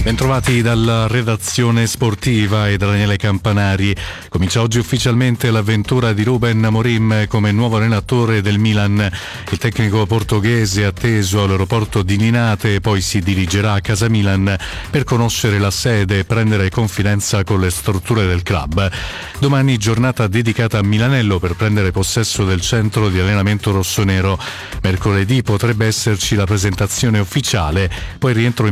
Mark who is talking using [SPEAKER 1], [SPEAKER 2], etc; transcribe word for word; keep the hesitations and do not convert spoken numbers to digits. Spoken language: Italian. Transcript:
[SPEAKER 1] Bentrovati dalla redazione sportiva e da Daniele Campanari. Comincia oggi ufficialmente l'avventura di Ruben Amorim come nuovo allenatore del Milan. Il tecnico portoghese è atteso all'aeroporto di Linate e poi si dirigerà a casa Milan per conoscere la sede e prendere confidenza con le strutture del club. Domani giornata dedicata a Milanello per prendere possesso del centro di allenamento rossonero. Mercoledì potrebbe esserci la presentazione ufficiale, poi rientro in